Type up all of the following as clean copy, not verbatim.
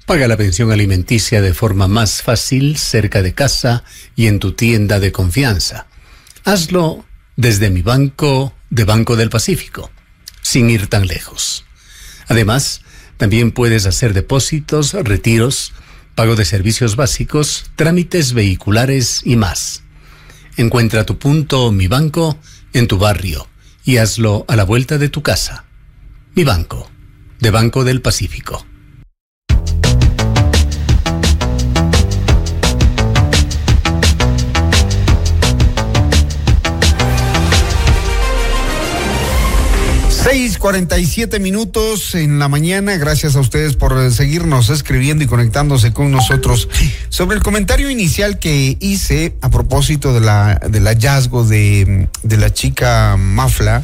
Paga la pensión alimenticia de forma más fácil, cerca de casa y en tu tienda de confianza. Hazlo desde mi banco, de Banco del Pacífico, sin ir tan lejos. Además, también puedes hacer depósitos, retiros, pago de servicios básicos, trámites vehiculares y más. Encuentra tu punto Mi Banco en tu barrio y hazlo a la vuelta de tu casa. Mi Banco, de Banco del Pacífico. Seis 47 minutos en la mañana. Gracias a ustedes por seguirnos escribiendo y conectándose con nosotros. Sobre el comentario inicial que hice a propósito del hallazgo de la chica Mafla,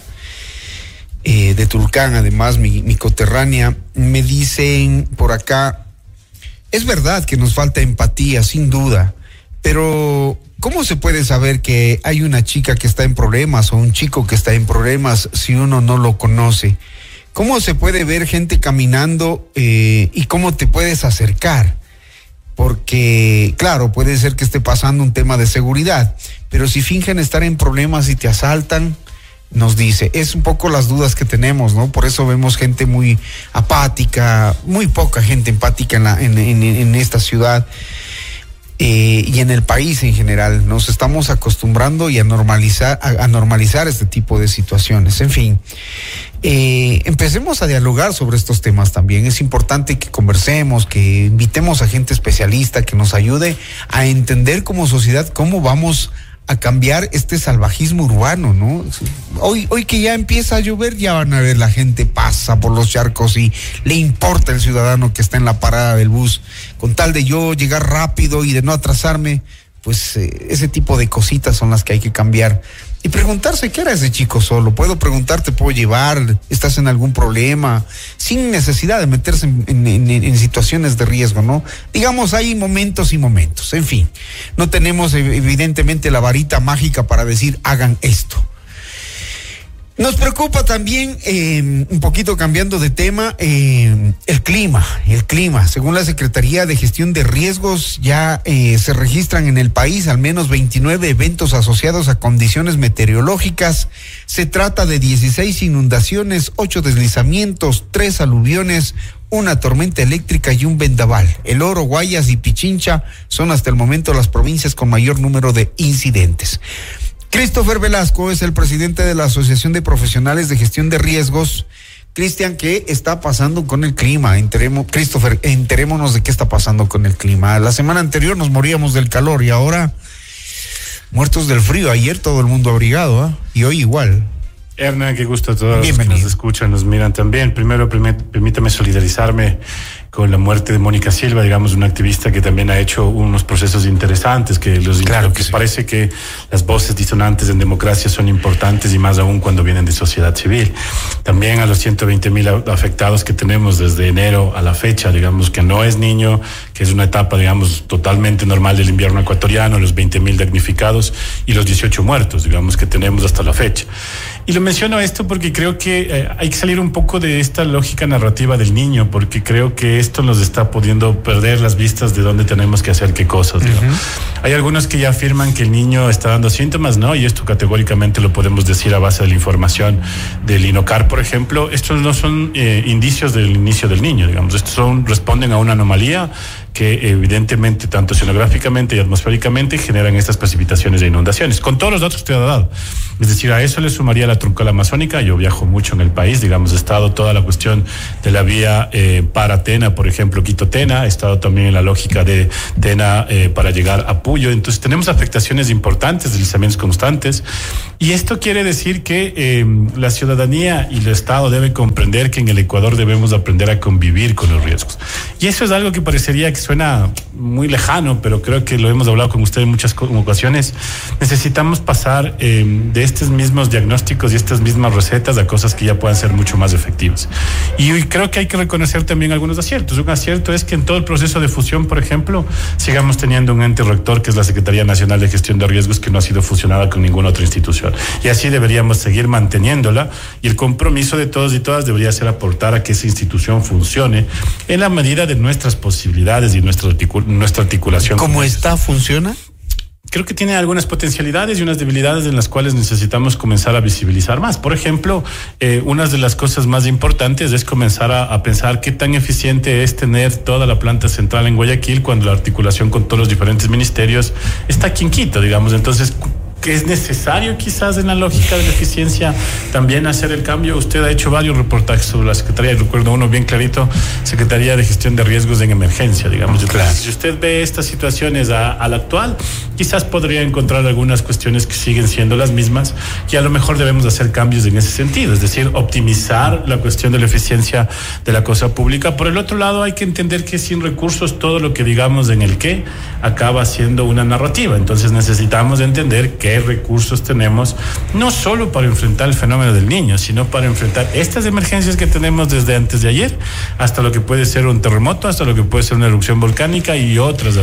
de Tulcán, además mi coterránea, me dicen por acá, es verdad que nos falta empatía, sin duda, pero ¿cómo se puede saber que hay una chica que está en problemas o un chico que está en problemas si uno no lo conoce? ¿Cómo se puede ver gente caminando y cómo te puedes acercar? Porque, claro, puede ser que esté pasando un tema de seguridad, pero si fingen estar en problemas y te asaltan, nos dice, es un poco las dudas que tenemos, ¿no? Por eso vemos gente muy apática, muy poca gente empática en esta ciudad. Y en el país en general. Nos estamos acostumbrando y a normalizar este tipo de situaciones. En fin, empecemos a dialogar sobre estos temas también. Es importante que conversemos, que invitemos a gente especialista que nos ayude a entender como sociedad cómo vamos a cambiar este salvajismo urbano, ¿no? Hoy que ya empieza a llover, ya van a ver, la gente pasa por los charcos y le importa el ciudadano que está en la parada del bus, con tal de yo llegar rápido y de no atrasarme. Pues ese tipo de cositas son las que hay que cambiar. Y preguntarse, ¿qué era ese chico solo? Puedo preguntar, ¿te puedo llevar? ¿Estás en algún problema? Sin necesidad de meterse en situaciones de riesgo, ¿no? Digamos, hay momentos y momentos. En fin, no tenemos evidentemente la varita mágica para decir, hagan esto. Nos preocupa también, un poquito cambiando de tema, el clima. Según la Secretaría de Gestión de Riesgos, ya se registran en el país al menos 29 eventos asociados a condiciones meteorológicas. Se trata de 16 inundaciones, 8 deslizamientos, 3 aluviones, una tormenta eléctrica y un vendaval. El Oro, Guayas y Pichincha son hasta el momento las provincias con mayor número de incidentes. Christopher Velasco es el presidente de la Asociación de Profesionales de Gestión de Riesgos. Cristian, ¿qué está pasando con el clima? Christopher, enterémonos de qué está pasando con el clima. La semana anterior nos moríamos del calor y ahora muertos del frío. Ayer todo el mundo abrigado, ¿eh? Y hoy igual. Hernán, qué gusto a todos los que nos escuchan, nos miran también. Primero, permítame solidarizarme con la muerte de Mónica Silva, digamos, una activista que también ha hecho unos procesos interesantes, que sí. Parece que las voces disonantes en democracia son importantes y más aún cuando vienen de sociedad civil. También a los 120,000 afectados que tenemos desde enero a la fecha, digamos, que no es niño, que es una etapa, digamos, totalmente normal del invierno ecuatoriano, los 20,000 damnificados y los 18 muertos, digamos, que tenemos hasta la fecha. Y lo menciono esto porque creo que hay que salir un poco de esta lógica narrativa del niño, porque creo que esto nos está pudiendo perder las vistas de dónde tenemos que hacer qué cosas. Uh-huh. Hay algunos que ya afirman que el niño está dando síntomas, ¿no? Y esto categóricamente lo podemos decir a base de la información del INOCAR, por ejemplo. Estos no son indicios del inicio del niño, digamos. Estos responden a una anomalía que evidentemente, tanto oceanográficamente y atmosféricamente, generan estas precipitaciones e inundaciones, con todos los datos que te he dado. Es decir, a eso le sumaría la truncal amazónica. Yo viajo mucho en el país, digamos, he estado toda la cuestión de la vía para Tena, por ejemplo, Quito-Tena, he estado también en la lógica de Tena para llegar a Puyo. Entonces tenemos afectaciones importantes, deslizamientos constantes, y esto quiere decir que la ciudadanía y el Estado deben comprender que en el Ecuador debemos aprender a convivir con los riesgos. Y eso es algo que parecería que suena muy lejano, pero creo que lo hemos hablado con usted en muchas ocasiones. Necesitamos pasar de estos mismos diagnósticos y estas mismas recetas a cosas que ya puedan ser mucho más efectivas. Y creo que hay que reconocer también algunos aciertos. Un acierto es que en todo el proceso de fusión, por ejemplo, sigamos teniendo un ente rector que es la Secretaría Nacional de Gestión de Riesgos, que no ha sido fusionada con ninguna otra institución. Y así deberíamos seguir manteniéndola, y el compromiso de todos y todas debería ser aportar a que esa institución funcione en la medida de nuestras posibilidades y nuestra articulación. ¿Cómo está? ¿Funciona? Creo que tiene algunas potencialidades y unas debilidades en las cuales necesitamos comenzar a visibilizar más. Por ejemplo, una de las cosas más importantes es comenzar a pensar qué tan eficiente es tener toda la planta central en Guayaquil cuando la articulación con todos los diferentes ministerios está aquí en Quito, digamos. Entonces, que es necesario quizás en la lógica de la eficiencia también hacer el cambio. Usted ha hecho varios reportajes sobre la Secretaría, y recuerdo uno bien clarito, Secretaría de Gestión de Riesgos en Emergencia, digamos. Entonces, claro, si usted ve estas situaciones a la actual, quizás podría encontrar algunas cuestiones que siguen siendo las mismas, y a lo mejor debemos hacer cambios en ese sentido, es decir, optimizar la cuestión de la eficiencia de la cosa pública. Por el otro lado, hay que entender que sin recursos todo lo que digamos en el qué acaba siendo una narrativa. Entonces necesitamos entender qué recursos tenemos, no solo para enfrentar el fenómeno del Niño, sino para enfrentar estas emergencias que tenemos desde antes de ayer, hasta lo que puede ser un terremoto, hasta lo que puede ser una erupción volcánica y otras.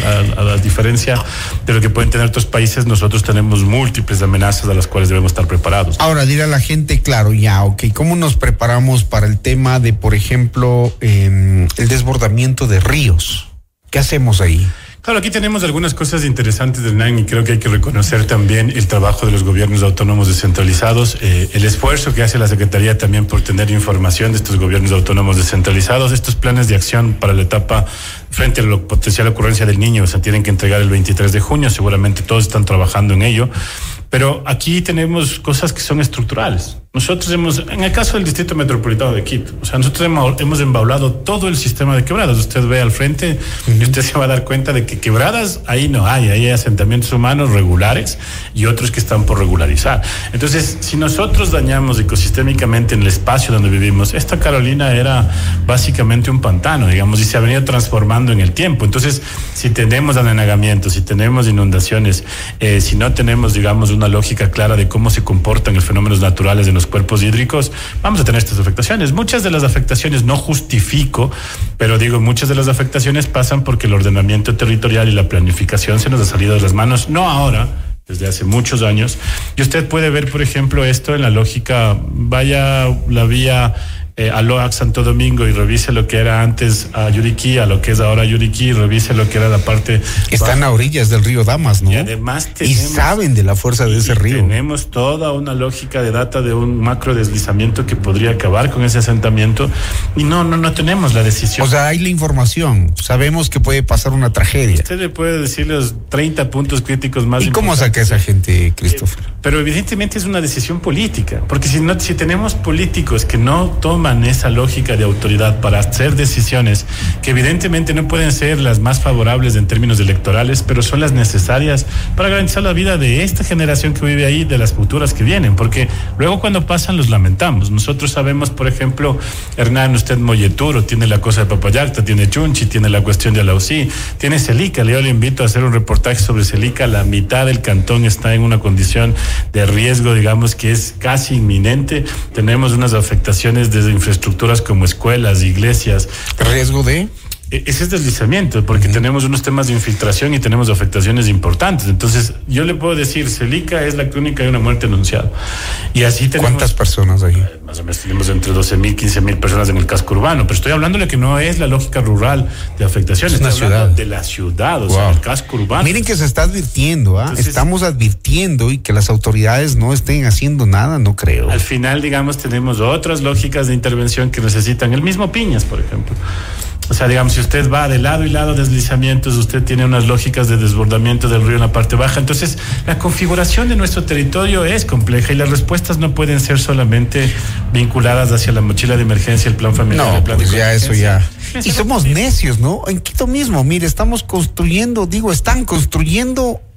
A la diferencia de lo que pueden tener otros países, nosotros tenemos múltiples amenazas a las cuales debemos estar preparados. Ahora, dirá la gente, claro, ya, ok, ¿cómo nos preparamos para el tema de, por ejemplo, el desbordamiento de ríos? ¿Qué hacemos ahí? Claro, aquí tenemos algunas cosas interesantes, Hernán, y creo que hay que reconocer también el trabajo de los gobiernos autónomos descentralizados, el esfuerzo que hace la Secretaría también por tener información de estos gobiernos autónomos descentralizados. Estos planes de acción para la etapa frente a la potencial ocurrencia del Niño se tienen que entregar el 23 de junio, seguramente todos están trabajando en ello, pero aquí tenemos cosas que son estructurales. Nosotros en el caso del Distrito Metropolitano de Quito, o sea, nosotros hemos embaulado todo el sistema de quebradas. Usted ve al frente y usted se va a dar cuenta de que quebradas ahí no hay, ahí hay asentamientos humanos regulares y otros que están por regularizar. Entonces, si nosotros dañamos ecosistémicamente en el espacio donde vivimos, esta Carolina era básicamente un pantano, digamos, y se ha venido transformando en el tiempo. Entonces, si tenemos anegamientos, si tenemos inundaciones, si no tenemos, digamos, una lógica clara de cómo se comportan los fenómenos naturales de los cuerpos hídricos, vamos a tener estas afectaciones. Muchas de las afectaciones no justifico, pero digo, muchas de las afectaciones pasan porque el ordenamiento territorial y la planificación se nos ha salido de las manos, no ahora, desde hace muchos años. Y usted puede ver, por ejemplo, esto en la lógica, vaya la vía a Loac, Santo Domingo, y revise lo que era antes a Yuriquí, a lo que es ahora Yuriquí, y revise lo que era la parte... Están baja a orillas del río Damas, ¿no? Y además tenemos, y saben de la fuerza de ese río. Tenemos toda una lógica de data de un macro deslizamiento que podría acabar con ese asentamiento, y no tenemos la decisión. O sea, hay la información, sabemos que puede pasar una tragedia. Usted le puede decir los 30 puntos críticos más importantes. ¿Y cómo saca esa gente, Christopher? Pero evidentemente es una decisión política, porque si tenemos políticos que no toman esa lógica de autoridad para hacer decisiones que evidentemente no pueden ser las más favorables en términos electorales, pero son las necesarias para garantizar la vida de esta generación que vive ahí, de las futuras que vienen, porque luego cuando pasan los lamentamos. Nosotros sabemos, por ejemplo, Hernán, usted Molleturo, tiene la cosa de Papayacta, tiene Chunchi, tiene la cuestión de Alausí, tiene Celica. Yo le invito a hacer un reportaje sobre Celica. La mitad del cantón está en una condición de riesgo, digamos, que es casi inminente. Tenemos unas afectaciones desde infraestructuras como escuelas, iglesias. ¿Riesgo de? Ese es deslizamiento, porque tenemos unos temas de infiltración y tenemos afectaciones importantes. Entonces, yo le puedo decir, Celica es la crónica de una muerte anunciada. Y así tenemos... ¿Cuántas personas ahí? Más o menos tenemos entre 12,000, 15,000 personas en el casco urbano, pero estoy hablándole que no es la lógica rural de afectaciones. Es una ciudad. De la ciudad, o sea, el casco urbano. Miren que se está advirtiendo, Entonces, estamos advirtiendo, y que las autoridades no estén haciendo nada, no creo. Al final, digamos, tenemos otras lógicas de intervención que necesitan. El mismo Piñas, por ejemplo. O sea, digamos, si usted va de lado y lado deslizamientos, usted tiene unas lógicas de desbordamiento del río en la parte baja. Entonces, la configuración de nuestro territorio es compleja y las respuestas no pueden ser solamente vinculadas hacia la mochila de emergencia, el plan familiar. No, el plan pues de ya eso ya. Y somos necios, ¿no? En Quito mismo, mire, están construyendo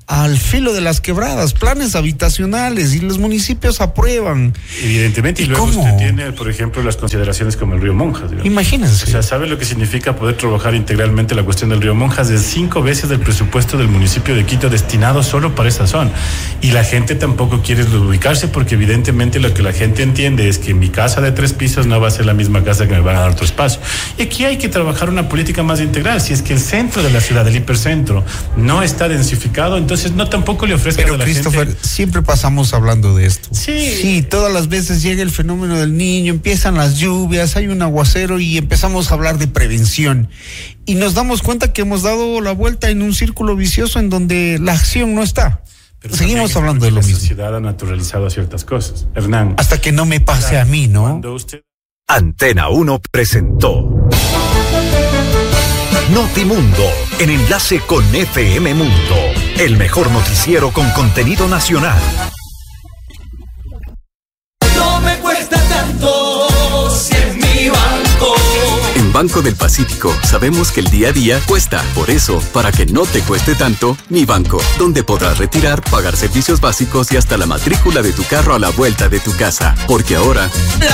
al filo de las quebradas, planes habitacionales, y los municipios aprueban. Evidentemente, y luego usted tiene, por ejemplo, las consideraciones como el río Monjas. Digamos. Imagínense. O sea, ¿sabe lo que significa poder trabajar integralmente la cuestión del río Monjas? Es 5 veces del presupuesto del municipio de Quito destinado solo para esa zona. Y la gente tampoco quiere ubicarse porque evidentemente lo que la gente entiende es que mi casa de 3 pisos no va a ser la misma casa que me van a dar otro espacio. Y aquí hay que trabajar una política más integral. Si es que el centro de la ciudad, el hipercentro, no está densificado, entonces no tampoco le ofrezca a la Christopher, gente. Siempre pasamos hablando de esto. Sí, todas las veces llega el fenómeno del Niño, empiezan las lluvias, hay un aguacero y empezamos a hablar de prevención. Y nos damos cuenta que hemos dado la vuelta en un círculo vicioso en donde la acción no está. Pero seguimos hablando de lo mismo. La sociedad ha naturalizado ciertas cosas. Hernán. Hasta que no me pase a mí, ¿no? Antena 1 presentó Notimundo, en enlace con FM Mundo, el mejor noticiero con contenido nacional. No me cuesta tanto si es mi banco. En Banco del Pacífico sabemos que el día a día cuesta. Por eso, para que no te cueste tanto, Mi Banco, donde podrás retirar, pagar servicios básicos y hasta la matrícula de tu carro a la vuelta de tu casa. Porque ahora, la